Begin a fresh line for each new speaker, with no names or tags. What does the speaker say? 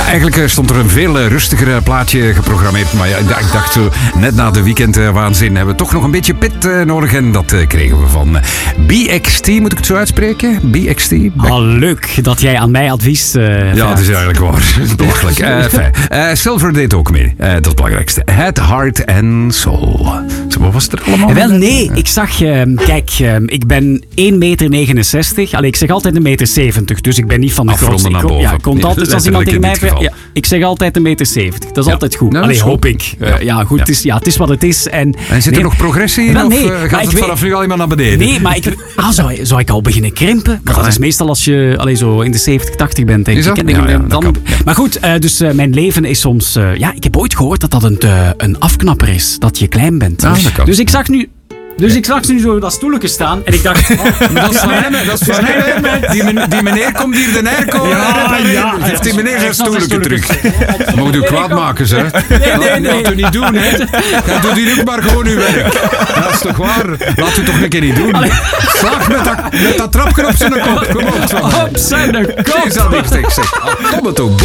Eigenlijk stond er een veel rustiger plaatje geprogrammeerd. Maar ja, ik dacht zo, net na de weekendwaanzin hebben we toch nog een beetje pit nodig. En dat kregen we van BXT, moet ik het zo uitspreken? BXT?
Leuk dat jij aan mij advies
ja, dat is eigenlijk waar. Belachelijk. Silver deed ook mee. Dat is het belangrijkste. Head, Heart and Soul. Zo, wat was het er allemaal?
Wel, nee. Ik zag... kijk, ik ben 1,69 meter. Allee, ik zeg altijd 1,70 meter. Dus ik ben niet van de grootste. Ja, komt altijd als iemand tegen mij... Ja, ik zeg altijd 1,70 meter. Dat is altijd goed. Allee, hoop ik. Ja, goed. Het is wat het is. En
zit er nog progressie in?
Wel, nee,
of gaat het vanaf nu al iemand naar beneden?
Nee, maar zou ik al beginnen krimpen? Maar dat is meestal als je zo in de 70, 80 bent, denk ik.
Ja.
Maar goed, dus mijn leven is soms... ik heb ooit gehoord dat een afknapper is. Dat je klein bent. Dus ik zag nu... ik zag ze nu zo dat stoeletje staan en ik dacht...
dat is van hem. Die meneer komt hier de airco. Heeft die meneer zijn stoeletje terug. Moet u kwaad maken, hè? Nee. Dat u niet doen, hè? Ja, doe hier ook maar gewoon uw werk. Dat is toch waar? Laat u toch een keer niet doen. Slag met dat trapje op zijn kop. Kom op.
Op zijn kop.
Is dat echt, ik zeg. Tom het ook.